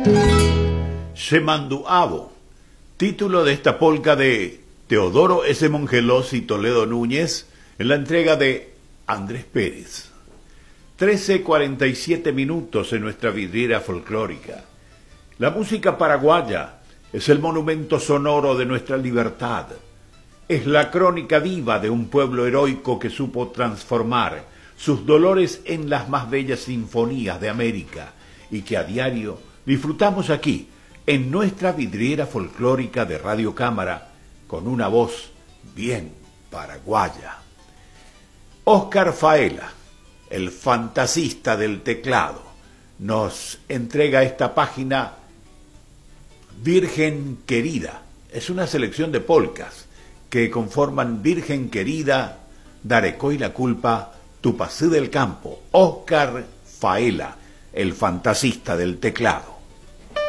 Shemanduabo, título de esta polca de Teodoro S. Mongelos y Toledo Núñez, en la entrega de Andrés Pérez. 13:47 en nuestra vidriera folclórica. La música paraguaya es el monumento sonoro de nuestra libertad. Es la crónica viva de un pueblo heroico que supo transformar sus dolores en las más bellas sinfonías de América y que a diario disfrutamos aquí, en nuestra vidriera folclórica de Radio Cámara, con una voz bien paraguaya. Óscar Faela, el fantasista del teclado, nos entrega esta página Virgen Querida. Es una selección de polcas que conforman Virgen Querida, Darecoy la culpa, Tupacú del campo. Óscar Faela, el fantasista del teclado.